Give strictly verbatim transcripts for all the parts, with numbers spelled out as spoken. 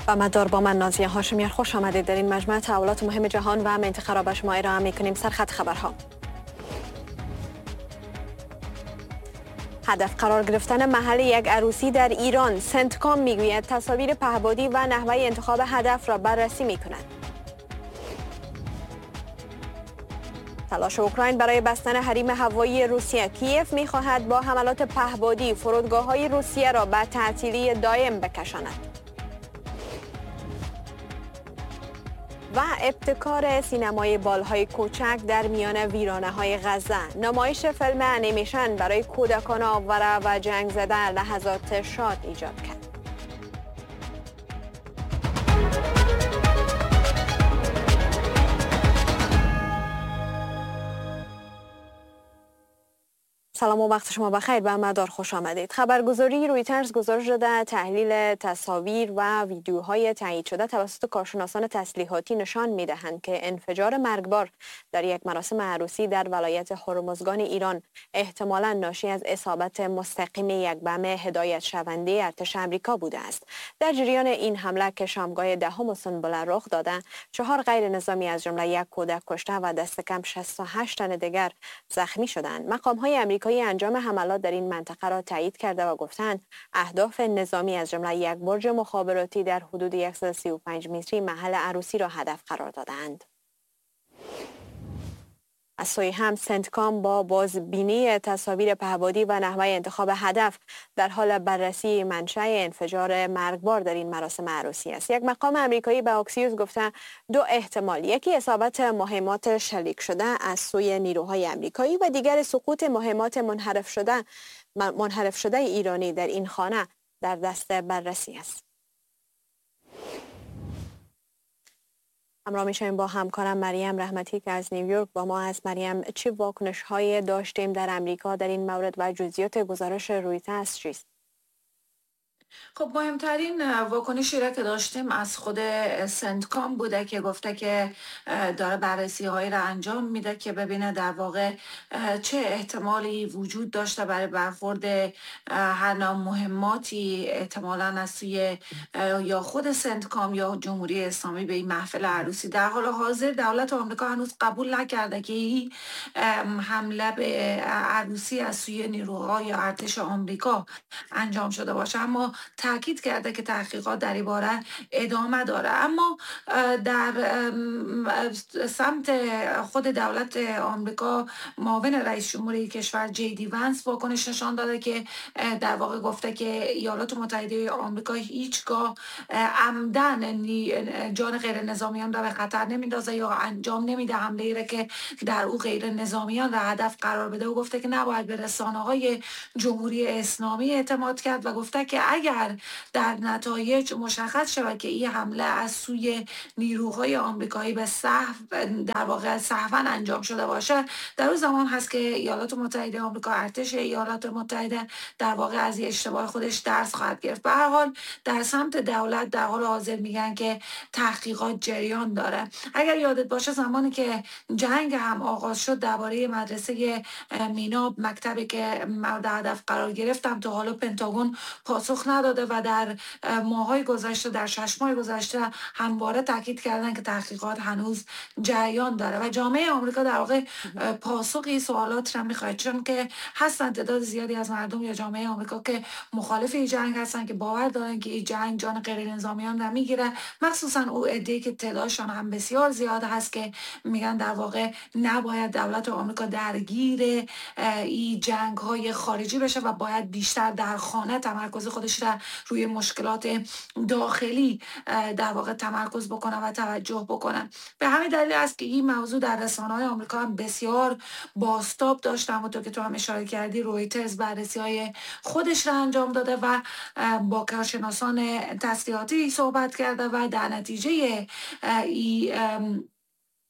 و مدار با من نازیه هاشمیان، خوش آمدید در این مجموعه تحولات مهم جهان و منطقه را به شما ارائه می‌کنیم. سرخط خبرها: هدف قرار گرفتن محل یک عروسی در ایران. سنتکام میگوید تصاویر پهپادی و نحوه انتخاب هدف را بررسی می‌کند. تلاش اوکراین برای بستن حریم هوایی روسیه. کیف می‌خواهد با حملات پهپادی فرودگاه‌های روسیه را به تعطیلی دائم بکشاند. و ابتکار سینمای بالهای کوچک در میان ویرانه‌های غزه. نمایش فیلم انیمیشن برای کودکان آواره و جنگ زده لحظات شاد ایجاد کرد. سلام و وقت شما بخیر. به مدار خوش آمدید. خبرگزاری رویترز گزارش داده تحلیل تصاویر و ویدیوهای تایید شده توسط کارشناسان تسلیحاتی نشان می‌دهند که انفجار مرگبار در یک مراسم عروسی در ولایت هرمزگان ایران احتمالاً ناشی از اصابت مستقیم یک بم هدایت شونده ارتش آمریکا بوده است. در جریان این حمله که شامگاه دهم سنبله رخ داده، چهار غیر نظامی از جمله یک کودک کشته و دست کم شصت و هشت تن دیگر زخمی شدند. مقام‌های آمریکایی انجام حملات در این منطقه را تایید کرده و گفتند اهداف نظامی از جمله یک برج مخابراتی در حدود صد و سی و پنج متری محل عروسی را هدف قرار دادند. از سوی هم سنتکام با بازبینی تصاویر پهپادی و نحوه انتخاب هدف در حال بررسی منشأ انفجار مرگبار در این مراسم عروسی است. یک مقام آمریکایی به اکسیوس گفته دو احتمال، یکی اصابت مهمات شلیک شده از سوی نیروهای آمریکایی و دیگر سقوط مهمات منحرف شده منحرف شده ایرانی در این خانه در دست بررسی است. همراه میشیم با همکارم مریم رحمتی که از نیویورک با ما هست. مریم، چه واکنش های داشتیم در امریکا در این مورد و جزئیات گزارش رویترز چیست؟ خب مهمترین واکنشی را که داشتیم از خود سنتکام بوده که گفته که داره بررسی هایی را انجام میده که ببینه در واقع چه احتمالی وجود داشته برای برخورد هر نوع مهماتی احتمالاً از سوی یا خود سنتکام یا جمهوری اسلامی به این محفل عروسی. در حال حاضر دولت آمریکا هنوز قبول نکرده که این حمله به عروسی از سوی نیروهای یا ارتش آمریکا انجام شده باشه، اما تاکید کرده که تحقیقات در این باره ادامه داره. اما در سمت خود دولت آمریکا معاون رئیس جمهوری کشور جی دی ونس واکنش نشان داده که در واقع گفته که ایالات متحده آمریکا هیچگاه عمدن جان غیر نظامیان را به خطر نمیندازه یا انجام نمیده حمله ای را که در او غیر نظامیان را هدف قرار بده. و گفته که نباید به رسانه‌های جمهوری اسلامی اعتماد کرد و گفته که اگر در نتایج مشخص شود که این حمله از سوی نیروهای آمریکایی به سهو در واقع سهوا انجام شده باشه، در اون زمان هست که ایالات متحده آمریکا، ارتش ایالات متحده در واقع از این اشتباه خودش درس خواهد گرفت. به هر حال در سمت دولت در حال حاضر میگن که تحقیقات جریان داره. اگر یادت باشه زمانی که جنگ هم آغاز شد درباره مدرسه مینا مکتبی که مورد هدف قرار گرفتم تا حالا پنتاگون پاسخ نداده و در ماهای گذشته در شش ماه گذشته همواره تاکید کردن که تحقیقات هنوز جریان داره و جامعه آمریکا در واقع پاسخی سوالات را میخواد، چون که هستن تعداد زیادی از مردم یا جامعه آمریکا که مخالف این جنگ هستن که باور دارن که این جنگ جان غیر نظامیان را میگیره، مخصوصا او عده‌ای که تعدادشان هم بسیار زیاد هست که میگن در واقع نباید دولت آمریکا درگیر این جنگ های خارجی بشه و باید بیشتر در خانه تمرکز خودش را روی مشکلات داخلی در واقع تمرکز بکنه و توجه بکنه. به همین دلیل است که این موضوع در رسانه‌های آمریکا هم بسیار بازتاب داشت. همونطور که تو هم اشاره کردی رویترز بررسی‌های خودش را انجام داده و با کارشناسان تسلیحاتی صحبت کرده و در نتیجه این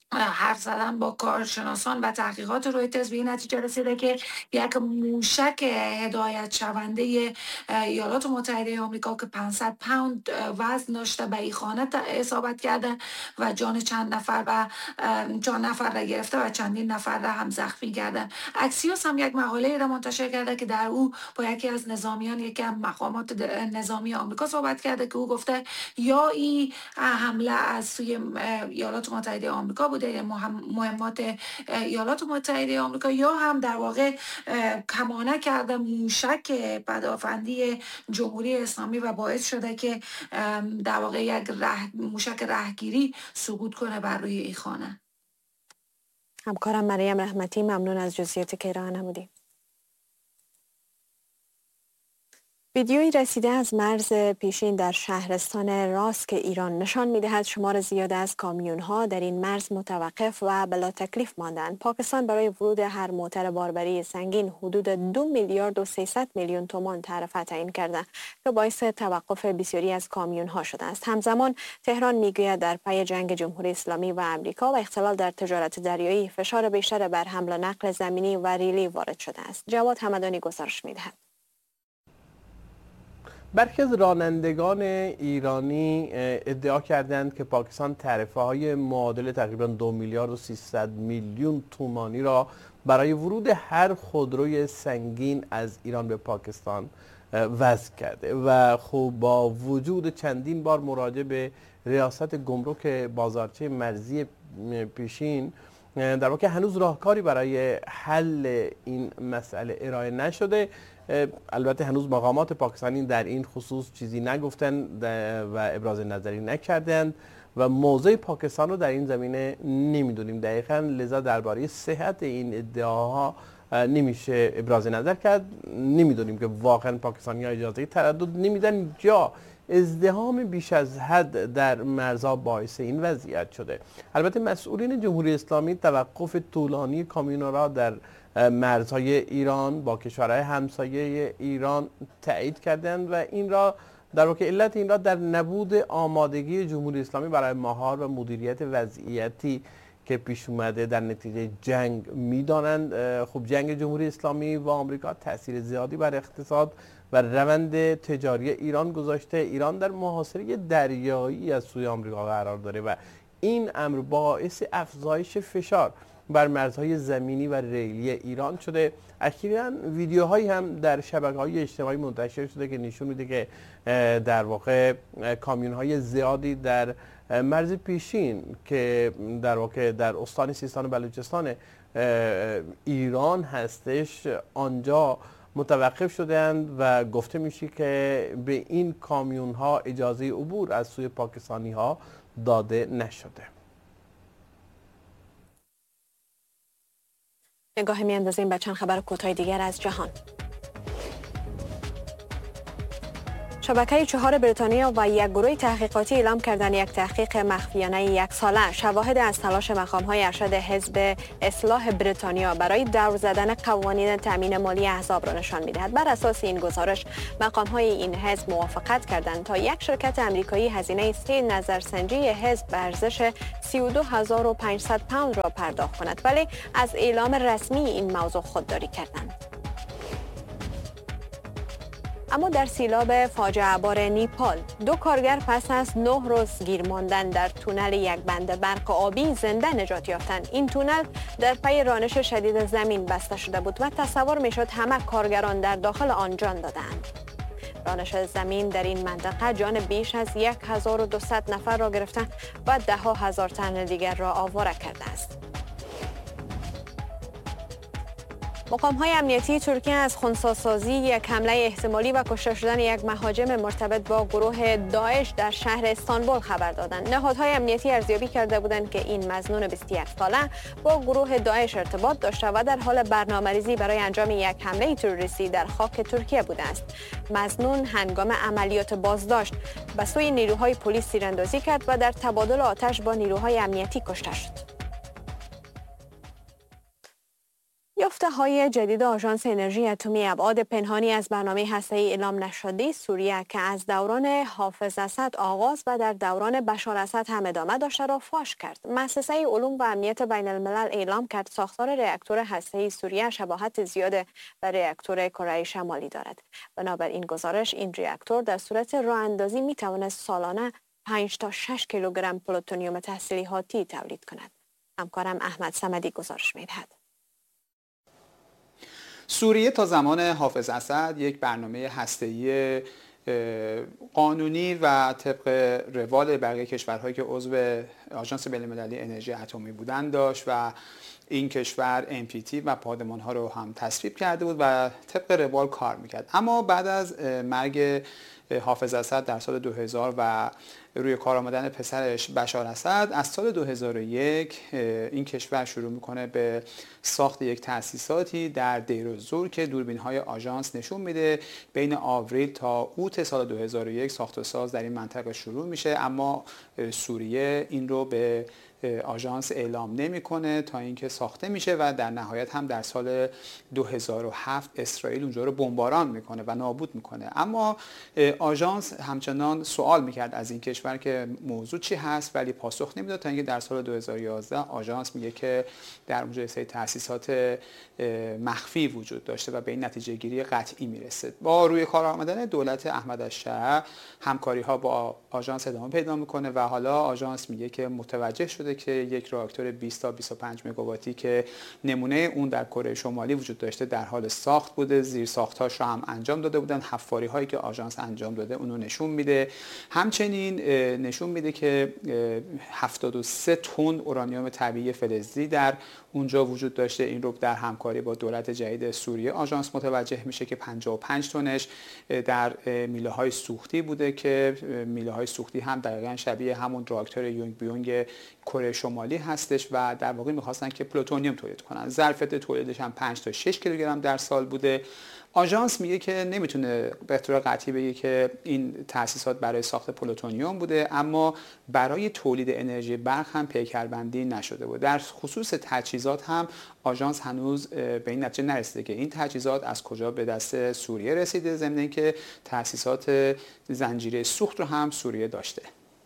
حرف زدن با کارشناسان و تحقیقات رویترز به این نتیجه رسیده که یک موشک هدایت شونده ایالات متحده آمریکا که پانصد پوند وزن داشته به این خانه اصابت کرده و جان چند نفر و چند نفر را گرفته و چندین نفر را هم زخمی کرده. اکسیوس هم یک مقاله را منتشر کرده که در او با یکی از نظامیان یکی از مقامات نظامی آمریکا صحبت کرده که او گفته یا این حمله از سوی ایالات متحده آمریکا بوده، مهمات ایالات متحده آمریکا، یا هم در واقع کمانه کرده موشک پدافندی جمهوری اسلامی و باعث شده که در واقع یک ره، موشک رهگیری سقوط کنه بر روی این خانه. همکارم مریم رحمتی، ممنون از جزئیاتی که ارائه نمودی. ویدیویی رسیده از مرز پیشین در شهرستان راسک ایران نشان می‌دهد شمار زیاد از کامیون‌ها در این مرز متوقف و بلا تکلیف ماندند. پاکستان برای ورود هر موتر باربری سنگین حدود دو میلیارد و سیصد میلیون تومان تعرفه تعیین کرده که باعث توقف بسیاری از کامیون‌ها شده است. همزمان تهران میگوید در پی جنگ جمهوری اسلامی و آمریکا و اختلال در تجارت دریایی فشار بیشتر بر حمل و نقل زمینی و ریلی وارد شده است. جواد همدانی گزارش می‌دهد. برخی از رانندگان ایرانی ادعا کردند که پاکستان تعرفه های معادل تقریبا دو میلیارد و سیصد میلیون تومانی را برای ورود هر خودروی سنگین از ایران به پاکستان وضع کرده و خب با وجود چندین بار مراجعه به ریاست گمرک بازارچه مرزی پیشین در واقع هنوز راهکاری برای حل این مسئله ارائه نشده. البته هنوز مقامات پاکستانی در این خصوص چیزی نگفتند و ابراز نظری نکردند و موضع پاکستان رو در این زمینه نمیدونیم دقیقاً، لذا درباره صحت این ادعاها نمیشه ابراز نظر کرد. نمیدونیم که واقعاً پاکستانی‌ها اجازه تردد نمیدن یا ازدحام بیش از حد در مرزها باعث این وضعیت شده. البته مسئولین جمهوری اسلامی توقف طولانی کامیون‌ها را در مرزهای ایران با کشورهای همسایه ایران تایید کردند و این را در واقع علت این را در نبود آمادگی جمهوری اسلامی برای مهار و مدیریت وضعیتی که پیش اومده در نتیجه جنگ میدانند. خب جنگ جمهوری اسلامی و آمریکا تاثیر زیادی بر اقتصاد و روند تجاری ایران گذاشته. ایران در محاصره دریایی از سوی آمریکا قرار داره و این امر باعث افزایش فشار بر مرزهای زمینی و ریلی ایران شده. اخیراً ویدیوهایی هم در شبکه‌های اجتماعی منتشر شده که نشون میده که در واقع کامیون‌های زیادی در مرز پیشین که در واقع در استان سیستان و بلوچستان ایران هستش آنجا متوقف شدند و گفته میشه که به این کامیون‌ها اجازه عبور از سوی پاکستانی‌ها داده نشده. نگاه میاندازیم به چند خبر کوتاه دیگر از جهان. شبکه چهار بریتانیا و یک گروه تحقیقاتی اعلام کردن یک تحقیق مخفیانه یک ساله شواهد از تلاش مقام‌های ارشد حزب اصلاح بریتانیا برای دور زدن قوانین تامین مالی احزاب را نشان می‌دهد. بر اساس این گزارش مقام‌های این حزب موافقت کردند تا یک شرکت آمریکایی هزینه سه نظرسنجی حزب به ارزش سی و دو هزار و پانصد پوند را پرداخت کند، ولی از اعلام رسمی این موضوع خودداری کردند. اما در سیلاب فاجعه بار نیپال دو کارگر پس از نه روز گیر ماندن در تونل یک بند برق آبی زنده نجات یافتند. این تونل در پی رانش شدید زمین بسته شده بود و تصور میشد همه کارگران در داخل آن جان دادند. رانش زمین در این منطقه جان بیش از هزار و دویست نفر را گرفته و ده ها هزار تن دیگر را آواره کرده است. مقام‌های امنیتی ترکیه از خنثی‌سازی یک حمله احتمالی و کشته شدن یک مهاجم مرتبط با گروه داعش در شهر استانبول خبر دادند. نهادهای امنیتی ارزیابی کرده بودند که این مظنون بیست و یک ساله با گروه داعش ارتباط داشته و در حال برنامه‌ریزی برای انجام یک حمله تروریستی در خاک ترکیه بوده است. مظنون هنگام عملیات بازداشت به سوی نیروهای پلیس تیراندازی کرد و در تبادل آتش با نیروهای امنیتی کشته شد. گفته های جدید آژانس انرژی اتمی ابعاد پنهانی از برنامه هسته‌ای اعلام نشده سوریه که از دوران حافظ اسد آغاز و در دوران بشار اسد هم ادامه داشته را فاش کرد. مؤسسه علوم و امنیت بین الملل اعلام کرد ساختار راکتور هسته‌ای سوریه شباهت زیاد به راکتور کره شمالی دارد. بنابراین گزارش این راکتور در صورت راه اندازی می توانست سالانه پنج تا شش کیلوگرم پلوتونیوم تسلیحاتی تولید کند. همکارم احمد صمدی گزارش می‌دهد. سوریه تا زمان حافظ اسد یک برنامه هسته‌ای قانونی و طبق روال بقیه کشورهایی که عضو آژانس بین‌المللی انرژی اتمی بودند داشت و این کشور ام پی تی و پادمان‌ها رو هم تصویب کرده بود و طبق روال کار میکرد. اما بعد از مرگ حافظ اسد در سال دو هزار و روی کار آمدن پسرش بشار اسد از سال دو هزار و یک این کشور شروع میکنه به ساخت یک تأسیساتی در دیر الزور که دوربین‌های آژانس نشون میده بین آوریل تا اوت سال دو هزار و یک ساخت و ساز در این منطقه شروع میشه، اما سوریه این رو به آژانس اعلام نمیکنه تا اینکه ساخته میشه و در نهایت هم در سال دو هزار و هفت اسرائیل اونجا رو بمباران میکنه و نابود میکنه. اما آژانس همچنان سوال میکرد از این کشور که موضوع چی هست ولی پاسخ نمیداد تا اینکه در سال دو هزار و یازده آژانس میگه که در اونجا سری تأسیسات مخفی وجود داشته و به این نتیجه گیری قطعی میرسه. با روی کار آمدن دولت احمد الشاه همکاری ها با آژانس ادامه پیدا میکنه و حالا آژانس میگه که متوجه شده که یک راکتور بیست تا بیست و پنج مگاواتی که نمونه اون در کره شمالی وجود داشته در حال ساخت بوده، زیر ساختاش رو هم انجام داده بودن، حفاری هایی که آژانس انجام داده اونو نشون میده. همچنین نشون میده که هفتاد و سه تن اورانیوم طبیعی فلزی در اونجا وجود داشته. این رو در همکاری با دولت جدید سوریه آژانس متوجه میشه که پنجاه و پنج تنش در میله های سوختی بوده که میله های سوختی هم دقیقاً شبیه همون راکتور یونگ بیونگ کره شمالی هستش و در واقع میخواستن که پلوتونیوم تولید کنن. ظرفیت تولیدش هم پنج تا شش کیلوگرم در سال بوده. آژانس میگه که نمیتونه به طور قطعی بگه که این تأسیسات برای ساخت پلوتونیوم بوده، اما برای تولید انرژی برق هم پیکربندی نشده بود. در خصوص تجهیزات هم آژانس هنوز به این نتیجه نرسیده که این تجهیزات از کجا به دست سوریه رسیده، ضمن اینکه تأسیسات زنجیره سوخت رو هم سوریه داشته.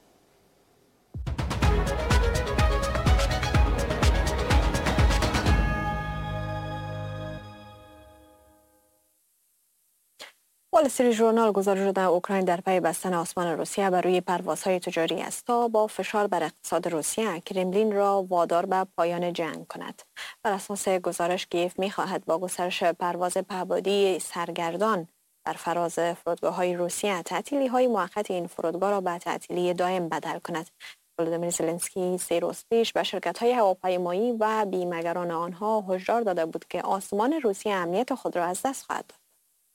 وال استریت ژورنال گزارش داده اوکراین در پی بستن آسمان روسیه بر روی پروازهای تجاری است تا با فشار بر اقتصاد روسیه کرملین را وادار به پایان جنگ کند. بر اساس گزارش کیف می‌خواهد با گسترش پرواز پهپادی سرگردان بر فراز فرودگاه‌های روسیه تعطیلی‌های موقت این فرودگاه را به تعطیلی دائم بدل کند. ولودیمیر زلنسکی سه روز پیش به شرکت‌های هواپیمایی و بیمه‌گران آنها هشدار داده بود که آسمان روسیه امنیت خود را از دست خواهد داد.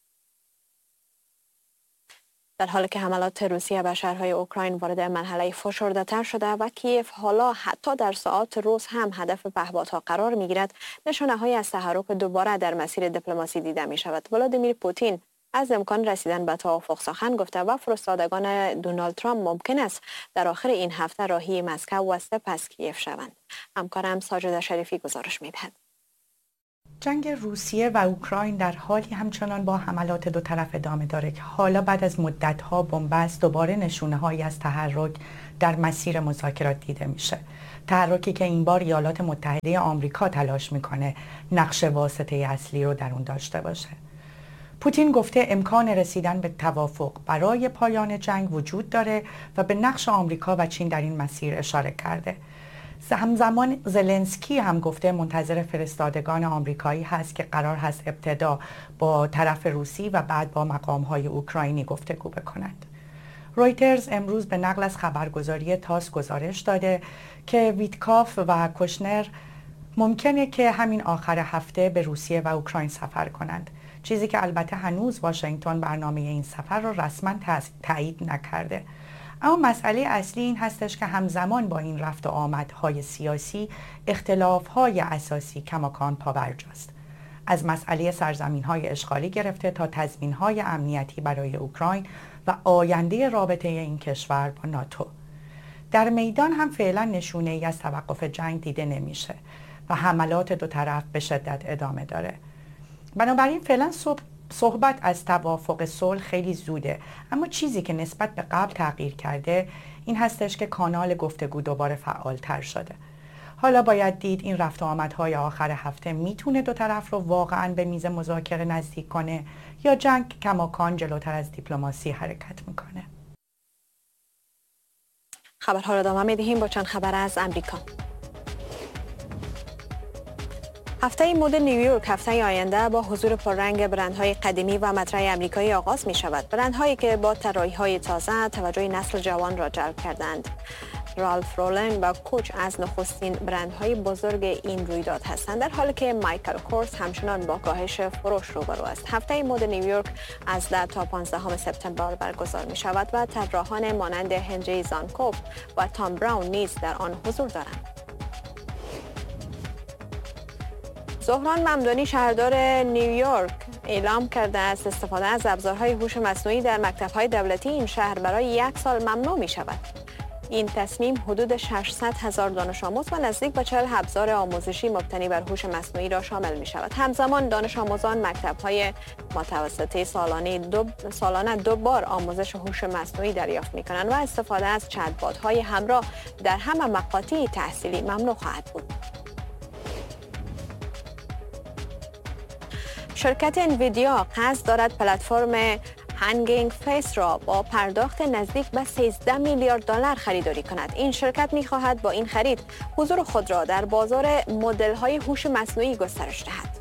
در حالی که حملات روسیه به شهرهای اوکراین وارد مرحله فشرده‌تر شده و کیف حالا حتی در ساعات روز هم هدف پهپادها قرار می‌گیرد، نشانه‌هایی از تحرک دوباره در مسیر دیپلماسی دیده می‌شود. ولادیمیر پوتین از امکان رسیدن به توافق سخن گفته و فرستادگان دونالد ترامپ ممکن است در آخر این هفته راهی مسکو و سپس کیف شوند. همکارم ساجد شریفی گزارش می‌دهد. جنگ روسیه و اوکراین در حالی همچنان با حملات دو طرف ادامه داره که حالا بعد از مدت‌ها بنبست دوباره نشونه‌هایی از تحرک در مسیر مذاکرات دیده میشه. تحرکی که این بار ایالات متحده آمریکا تلاش میکنه نقش واسطه اصلی رو در اون داشته باشه. پوتین گفته امکان رسیدن به توافق برای پایان جنگ وجود داره و به نقش آمریکا و چین در این مسیر اشاره کرده. همزمان زلنسکی هم گفته منتظر فرستادگان آمریکایی هست که قرار هست ابتدا با طرف روسی و بعد با مقام‌های اوکراینی گفتگو بکنند. رویترز امروز به نقل از خبرگزاری تاس گزارش داده که ویتکاف و کوشنر ممکنه که همین آخر هفته به روسیه و اوکراین سفر کنند، چیزی که البته هنوز واشنگتن برنامه این سفر را رسما تایید نکرده. اما مسئله اصلی این هستش که همزمان با این رفت و آمدهای سیاسی اختلافهای اساسی کماکان پابرجاست، از مسئله سرزمین‌های اشغالی گرفته تا تضمین‌های امنیتی برای اوکراین و آینده رابطه این کشور با ناتو. در میدان هم فعلا نشونه‌ای از توقف جنگ دیده نمیشه. و حملات دو طرف به شدت ادامه داره. بنابراین فعلا صحبت از توافق صلح خیلی زوده، اما چیزی که نسبت به قبل تغییر کرده این هستش که کانال گفتگو دوباره فعالتر شده. حالا باید دید این رفت و آمدهای آخر هفته میتونه دو طرف رو واقعاً به میز مذاکره نزدیک کنه یا جنگ کماکان جلوتر از دیپلماسی حرکت میکنه. خبرها را ادامه میدهیم با چند خبر از امریکا. هفته مد نیویورک هفته آینده با حضور پررنگ برندهای قدیمی و مطرح آمریکایی آغاز می شود. برندهایی که با طراحی‌های تازه توجه نسل جوان را جلب کردند. رالف رولن و کوچ از نخستین برندهای بزرگ این رویداد هستند، در حالی که مایکل کورس همچنان با کاهش فروش روبرو است. هفته مد نیویورک از ده تا پانزدهم سپتامبر برگزار می شود و طراحان مانند هنری زانکوف و تام براون نیز در آن حضور دارند. زهران ممدانی شهردار نیویورک اعلام کرده است استفاده از ابزارهای هوش مصنوعی در مکتب‌های دولتی این شهر برای یک سال ممنوع می شود. این تصمیم حدود ششصد هزار دانش آموز و نزدیک به چهل ابزار آموزشی مبتنی بر هوش مصنوعی را شامل می شود. همزمان دانش آموزان مکتب‌های متوسطه سالانه دو سالانه دو بار آموزش هوش مصنوعی دریافت می کنند و استفاده از چت‌بات‌های همراه در همه مقاطع تحصیلی ممنوع خواهد بود. شرکت انویدیا قصد دارد پلتفرم هنگینگ فیس را با پرداخت نزدیک به سیزده میلیارد دلار خریداری کند. این شرکت می‌خواهد با این خرید حضور خود را در بازار مدل‌های هوش مصنوعی گسترش دهد.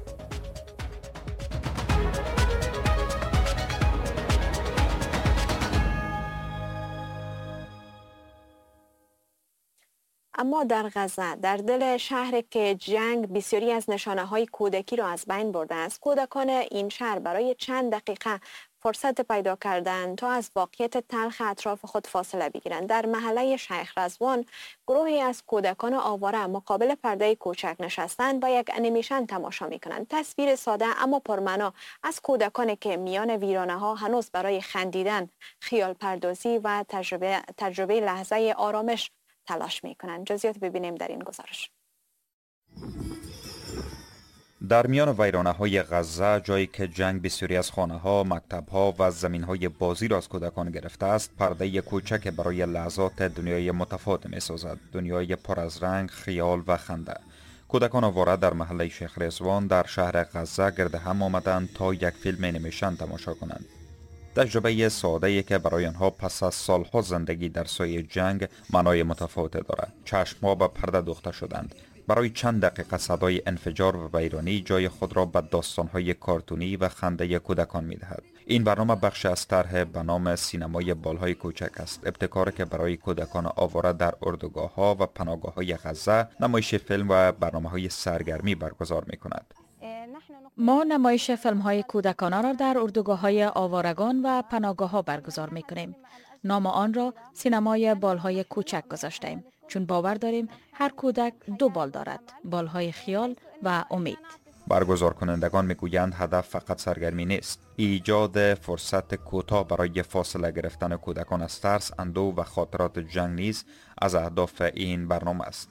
اما در غزه، در دل شهر که جنگ بسیاری از نشانه‌های کودکی را از بین برده است، کودکان این شهر برای چند دقیقه فرصت پیدا کردند تا از واقعیت تلخ اطراف خود فاصله بگیرند. در محله شیخ رضوان گروهی از کودکان آواره مقابل پرده کوچک نشستند و یک انیمیشن تماشا می‌کنند. تصویر ساده اما پرمعنا از کودکانی که میان ویرانه‌ها هنوز برای خندیدن، خیال پردازی و تجربه تجربه لحظه آرامش تلاش می‌کنند. جزئیات ببینیم در این گزارش. در میان ویرانه‌های غزه، جایی که جنگ بسیاری از خانه‌ها، مکتب‌ها و زمین‌های بازی را از کودکان گرفته است، پرده کوچک برای لحظات دنیای متفاوت می‌سازد، دنیای پر از رنگ، خیال و خنده. کودکان آواره در محله شیخ رضوان در شهر غزه گرد هم آمدند تا یک فیلم انیمیشن تماشا کنند. تجربه ساده‌ای که برای آنها پس از سالها زندگی در سایه جنگ معنای متفاوتی دارد. چشم‌ها به پرده دوخته شدند. برای چند دقیقه صدای انفجار و ویرانی جای خود را به داستان‌های کارتونی و خنده کودکان می‌دهد. این برنامه بخش از طرح به نام سینمای بالهای کوچک است، ابتکاری که برای کودکان آواره در اردوگاه‌ها و پناهگاه‌های غزه نمایش فیلم و برنامه‌های سرگرمی برگزار می‌کند. ما نمایش فیلم های کودکانه را در اردوگاه‌های آوارگان و پناهگاه‌ها برگزار می‌کنیم. نام آن را سینمای بالهای کوچک گذاشتیم، چون باور داریم هر کودک دو بال دارد، بالهای خیال و امید. برگزار کنندگان میگویند هدف فقط سرگرمی نیست، ایجاد فرصت کوتاه برای فاصله گرفتن کودکان از ترس، اندوه و خاطرات جنگ نیز از اهداف این برنامه است.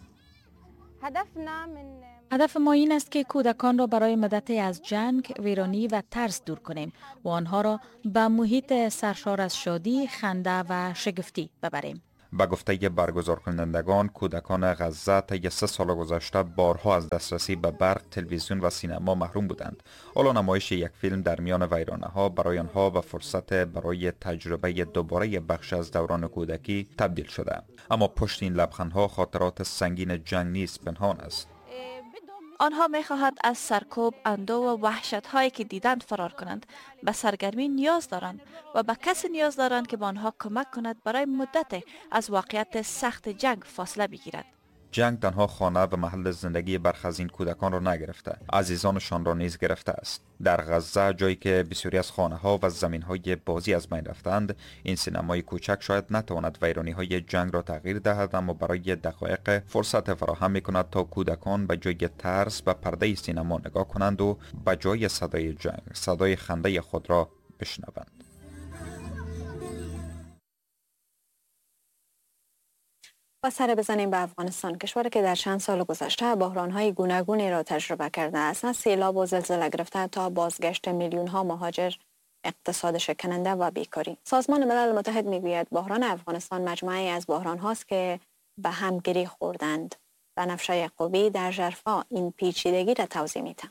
هدف ما این است که کودکان را برای مدتی از جنگ، ویرانی و ترس دور کنیم و آنها را به محیط سرشار از شادی، خنده و شگفتی ببریم. به گفته برگزار کنندگان، کودکان غزه طی سه سال گذشته بارها از دسترسی به برق، تلویزیون و سینما محروم بودند. حالا نمایش یک فیلم در میان ویرانه‌ها برای آنها و فرصت برای تجربه دوباره بخش از دوران کودکی تبدیل شده. اما پشت این لبخندها خاطرات سنگین جنگ نیز پنهان است. آنها می‌خواهند از سرکوب، اندوه و وحشت‌هایی که دیدند فرار کنند. به سرگرمی نیاز دارند و به کسی نیاز دارند که به آنها کمک کند برای مدت از واقعیت سخت جنگ فاصله بگیرد. جنگ تنها خانه و محل زندگی برخی از این کودکان را نگرفته، عزیزانشان را نیز گرفته است. در غزه، جایی که بسیاری از خانه‌ها و زمین‌های بازی از بین رفتند، این سینمای کوچک شاید نتواند ویرانی‌های جنگ را تغییر دهد، اما برای دقایق فرصت فراهم می‌کند تا کودکان به جای ترس به پرده سینما نگاه کنند و به جای صدای جنگ، صدای خنده خود را بشنوند. و سر بزنیم به افغانستان، کشوری که در چند سال گذشته بحران‌های گوناگونی را تجربه کرده است، از سیلاب و زلزله گرفته تا بازگشت میلیون‌ها مهاجر، اقتصاد شکننده و بیکاری. سازمان ملل متحد میگوید بحران افغانستان مجموعه‌ای از بحران هاست که به هم گره خوردند. بنفشه یعقوبی در ژرفا این پیچیدگی را توضیح می‌دهد.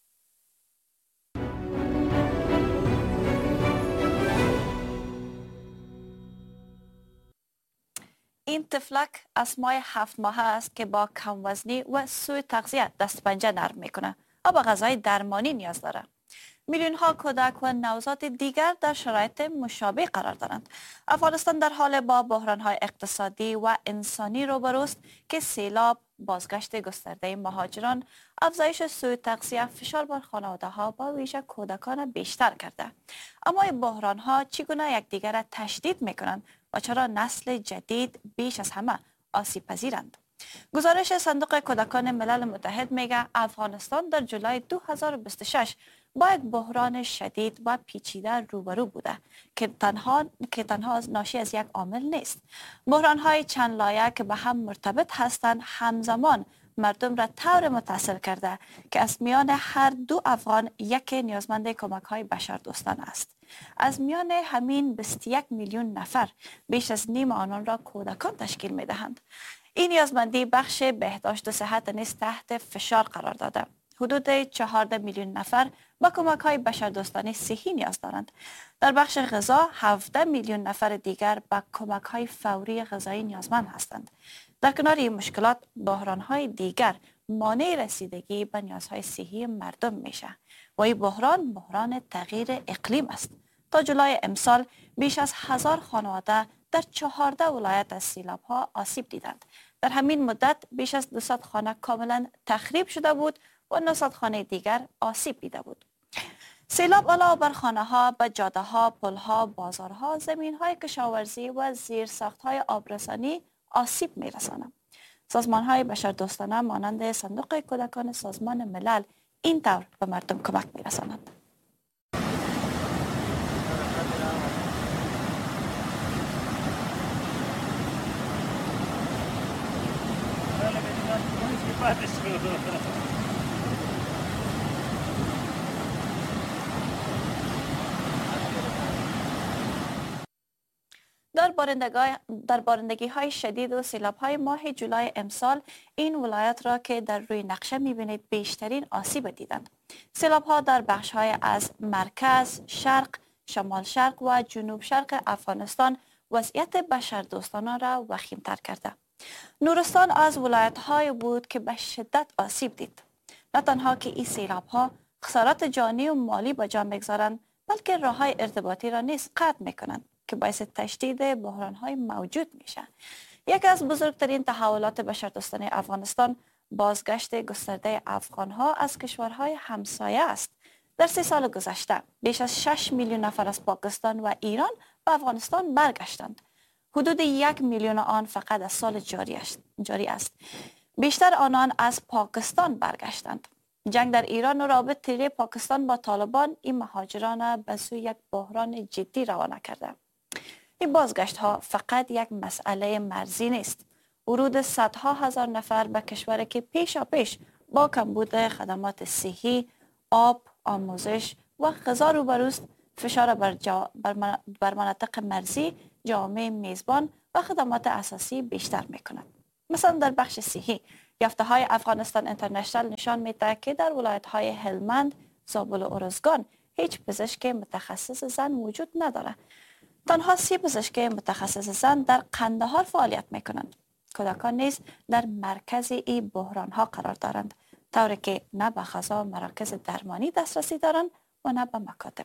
این طفلک از مای هفت ماه است که با کم وزنی و سوء تغذیه دست پنجه نرم میکنه و به غذای درمانی نیاز داره. میلیون ها کودک و نوزاد دیگر در شرایط مشابه قرار دارند. افغانستان در حال با بحران های اقتصادی و انسانی روبروست که سیلاب، بازگشت گسترده مهاجران، افزایش سوء تغذیه، فشار بر خانواده ها با ویژه کودکان بیشتر کرده. اما این بحران ها چگونه یکدیگر را تشدید میکنند و چرا نسل جدید بیش از همه آسیب پذیرند؟ گزارش صندوق کودکان ملل متحد میگه افغانستان در جولای دو هزار و بیست و شش با یک بحران شدید و پیچیده روبرو بوده که تنها که تنها ناشی از یک عامل نیست. بحران های چند لایه که به هم مرتبط هستند همزمان مردم را طور متاثر کرده که از میان هر دو افغان یک نیازمند کمک های بشردوستانه است. از میان همین بیست و یک میلیون نفر بیش از نیم آنان را کودکان تشکیل می دهند. این نیازمندی بخش بهداشت و صحت نیز تحت فشار قرار داده. حدود چهارده میلیون نفر با کمک های بشردوستانه صحی نیاز دارند. در بخش غذا هفده میلیون نفر دیگر با کمک های فوری غذایی نیازمند هستند. در کنار این مشکلات، بحران های دیگر مانع رسیدگی به نیازهای صحی مردم میشه و این بحران بحران تغییر اقلیم است. تا جولای امسال بیش از هزار خانواده در چهارده ولایت از سیلاب ها آسیب دیدند. در همین مدت بیش از دویست خانه کاملا تخریب شده بود و نهصد خانه دیگر آسیب دیده بود. سیلاب علاوه بر خانه ها، به جاده ها، پل ها، بازارها، زمین های کشاورزی و زیرساخت های آبرسانی آسیب می رساند. سازمان های بشردوستانه مانند صندوق کودکان سازمان ملل این طور به مردم کمک می رسانند. در بارندگی های شدید و سیلاب های ماه جولای امسال این ولایت را که در روی نقشه میبینید بیشترین آسیب دیدند. سیلاب ها در بخش های از مرکز، شرق، شمال شرق و جنوب شرق افغانستان وضعیت بشردوستانه را وخیم‌تر کرده. نورستان از ولایت های بود که به شدت آسیب دید. نه تنها که این سیلاب ها خسارات جانی و مالی به جا میگذارند، بلکه راه های ارتباطی را نیز قطع میکنند که باعث تشدید بحران های موجود میشه. یکی از بزرگترین تحولات بشردوستانه افغانستان بازگشت گسترده افغان ها از کشورهای همسایه است. در سه سال گذشته بیش از شش میلیون نفر از پاکستان و ایران به افغانستان برگشتند. حدود یک میلیون آن فقط از سال جاری است. جاری است. بیشتر آنان از پاکستان برگشتند. جنگ در ایران و رابطه پاکستان با طالبان این مهاجران به سوی یک بحران جدی روانه کرده. این بازگشت ها فقط یک مسئله مرزی نیست. ورود صدها هزار نفر به کشوری که پیشا پیش با کمبود خدمات صحی، آب، آموزش و غذا روبروست، فشار بر, جا بر, بر مناطق مرزی، جامعه میزبان و خدمات اساسی بیشتر میکند. مثلا در بخش صحی، یافته های افغانستان اینترنشنال نشان میده که در ولایت های هلمند، زابل و ارزگان هیچ پزشک متخصص زن وجود نداره. تنها سی پزشک متخصص زن در قندهار فعالیت میکنند. کودکان نیز در مرکز این بحران ها قرار دارند، طوری که نه به غذا مراکز درمانی دسترسی دارند و نه به مکاتب.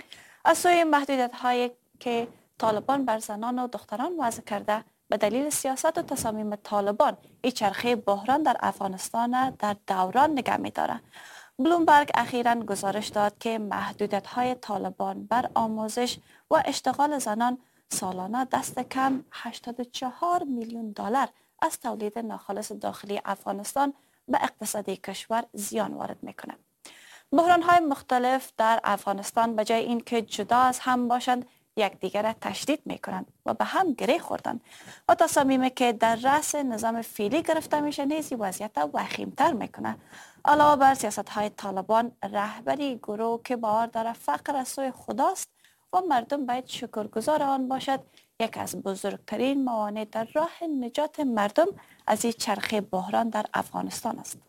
از سوی محدودیت هایی که طالبان بر زنان و دختران وضع کرده، به دلیل سیاست و تصامیم طالبان این چرخه بحران در افغانستان در دوران نگه می‌دارد. بلومبرگ اخیراً گزارش داد که محدودیت‌های طالبان بر آموزش و اشتغال زنان سالانه دست کم هشتاد و چهار میلیون دلار از تولید ناخالص داخلی افغانستان به اقتصادی کشور زیان وارد می‌کند. بحران‌های مختلف در افغانستان به جای اینکه جدا از هم باشند، یکدیگر را تشدید می کنند و به هم گره خوردند و تصامیمی که در رأس نظام فعلی گرفته میشه نیز وضعیت وخیمتر میکنه. علاوه بر سیاست های طالبان، رهبری گروه که باور داره فقر از سوی خداست و مردم باید شکرگزار آن باشد، یک از بزرگترین موانع در راه نجات مردم از این چرخه بحران در افغانستان است.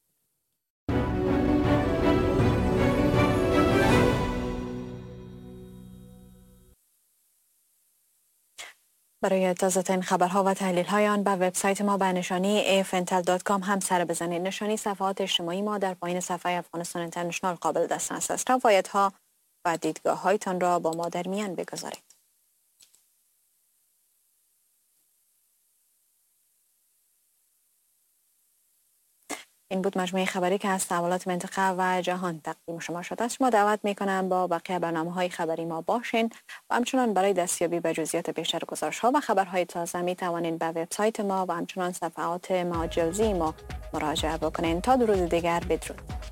برای تازه ترین خبرها و تحلیل های آن به وبسایت ما به نشانی ای اف ان tel دات کام هم سر بزنید. نشانی صفحات اجتماعی ما در پایین صفحه افغانستان اینترنشنال قابل دسترس است. روایت ها و دیدگاه هایتان را با ما در میان بگذارید. این بود مجموعه خبری که از تحولات منطقه و جهان تقدیم شما شده است. شما دعوت میکنم با بقیه برنامه‌های خبری ما باشین و همچنان برای دستیابی به جزئیات بیشتر گزارش‌ها و خبرهای تازه می توانید به وبسایت ما و همچنان صفحات مجازی ما مراجعه بکنین. تا دو روز دیگر بدرود.